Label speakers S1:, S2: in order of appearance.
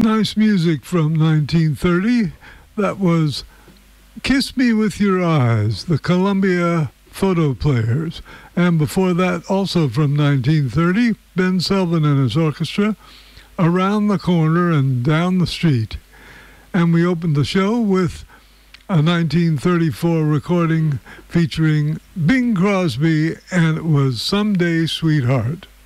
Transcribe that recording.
S1: Nice music from 1930. That was Kiss Me With Your Eyes, the Columbia Photo Players. And before that, also from 1930, Ben Selvin and his orchestra, Around the Corner and Down the Street. And we opened the show with a 1934 recording featuring Bing Crosby, and it was Someday Sweetheart.